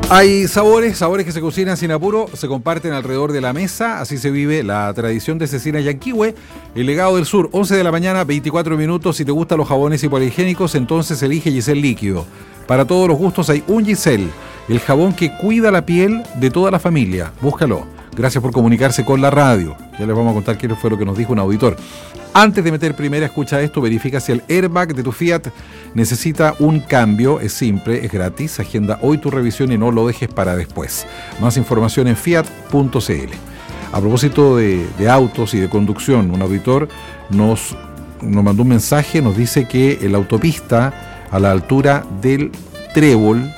Hay sabores que se cocinan sin apuro, se comparten alrededor de la mesa, así se vive la tradición de Cecina Yanquihue, el legado del sur, 11 de la mañana, 24 minutos. Si te gustan los jabones hipoalergénicos, entonces elige Giselle Líquido. Para todos los gustos hay un Giselle, el jabón que cuida la piel de toda la familia. Búscalo. Gracias por comunicarse con la radio. Ya les vamos a contar qué fue lo que nos dijo un auditor. Antes de meter primera, escucha esto, verifica si el airbag de tu Fiat necesita un cambio. Es simple, es gratis. Agenda hoy tu revisión y no lo dejes para después. Más información en fiat.cl. A propósito de autos y de conducción, un auditor nos mandó un mensaje, nos dice que en la autopista, a la altura del Trébol,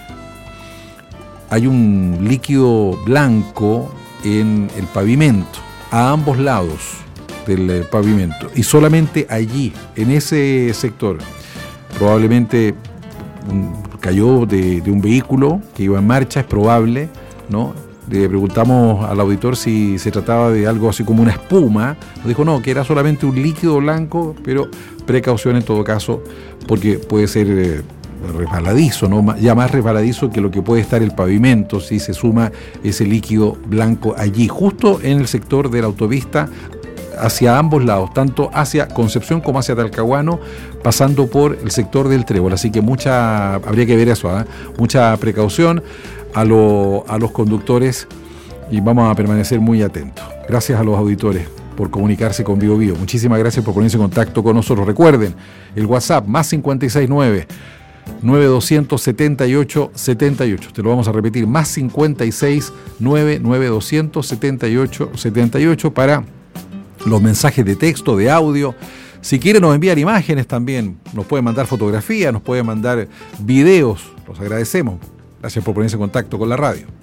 hay un líquido blanco en el pavimento, a ambos lados del pavimento, y solamente allí, en ese sector, probablemente cayó de un vehículo que iba en marcha, es probable, ¿no? Le preguntamos al auditor si se trataba de algo así como una espuma, nos dijo no, que era solamente un líquido blanco, pero precaución en todo caso, porque puede ser resbaladizo, ¿no? Ya más resbaladizo que lo que puede estar el pavimento si se suma ese líquido blanco allí, justo en el sector de la autopista, hacia ambos lados, tanto hacia Concepción como hacia Talcahuano, pasando por el sector del Trébol. Así que habría que ver eso, mucha precaución a los conductores, y vamos a permanecer muy atentos. Gracias a los auditores por comunicarse con Bio Bio. Muchísimas gracias por ponerse en contacto con nosotros. Recuerden, el WhatsApp más 569-9278-78. Te lo vamos a repetir, más 569-9278-78 para los mensajes de texto, de audio. Si quieren nos enviar imágenes también, nos pueden mandar fotografías, nos pueden mandar videos. Los agradecemos. Gracias por ponerse en contacto con la radio.